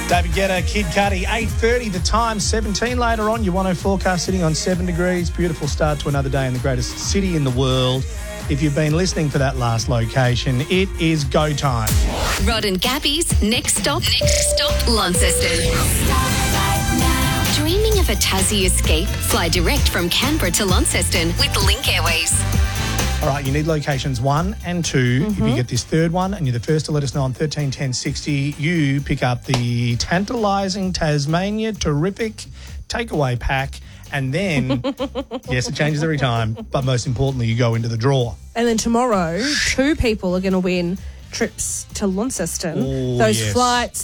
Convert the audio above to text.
David Guetta, Kid Cudi, 8:30 the time, 17 later on. Your 104 forecast sitting on 7 degrees. Beautiful start to another day in the greatest city in the world. If you've been listening for that last location, it is go time. Rod and Gabby's Next Stop, Launceston. Dreaming of a Tassie escape? Fly direct from Canberra to Launceston with Link Airways. All right, you need locations 1 and 2. If you get this third one and you're the first to let us know on 131060, you pick up the tantalising Tasmania Terrific takeaway pack. And then, yes, it changes every time, but most importantly, you go into the draw. And then tomorrow, 2 people are going to win trips to Launceston. Oh, Those yes. flights,